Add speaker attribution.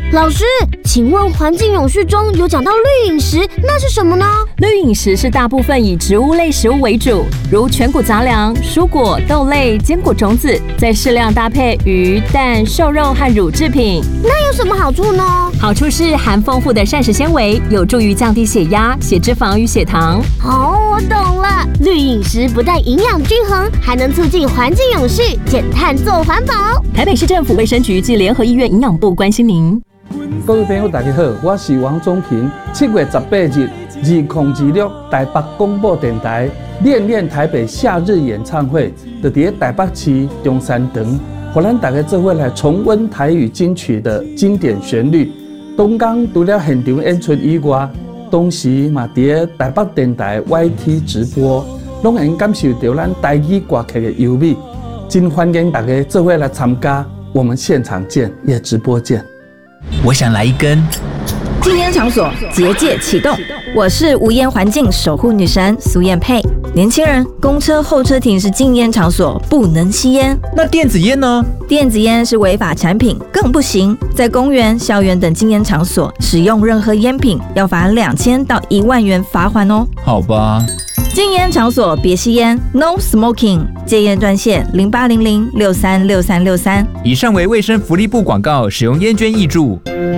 Speaker 1: 老师，请问环境永续中有讲到绿饮食，那是什么呢？
Speaker 2: 绿饮食是大部分以植物类食物为主，如全谷杂粮、蔬果、豆类、坚果种子，再适量搭配鱼、蛋、瘦肉和乳制品。
Speaker 1: 那有什么好处呢？
Speaker 2: 好处是含丰富的膳食纤维，有助于降低血压、血脂肪与血糖。
Speaker 1: 哦，我懂了，绿饮食不但营养均衡，还能促进环境永续，减碳做环保。
Speaker 2: 台北市政府卫生局及联合医院营养部关心您。
Speaker 3: 各位朋友，大家好，我是王宗平。7月18日，2026台北广播电台练练台北夏日演唱会，就在台北市中山堂，让咱大家做伙来重温台语金曲的经典旋律。东港除了现场演出以外，同时嘛在台北电台 YT 直播，拢能感受到咱台语歌曲的优美。真欢迎大家做伙来参加，我们现场见，也直播见。
Speaker 4: 我想来一根。
Speaker 5: 禁烟场所结界启动，我是无烟环境守护女神苏燕佩。年轻人，公车候车亭是禁烟场所，不能吸烟。
Speaker 4: 那电子烟呢？
Speaker 5: 电子烟是违法产品，更不行。在公园、校园等禁烟场所使用任何烟品，要罚2000到1万元罚款哦。
Speaker 4: 好吧。
Speaker 5: 禁烟场所别吸烟 ，No Smoking。戒烟专线0800636363。
Speaker 4: 以上为卫生福利部广告，使用烟捐挹注。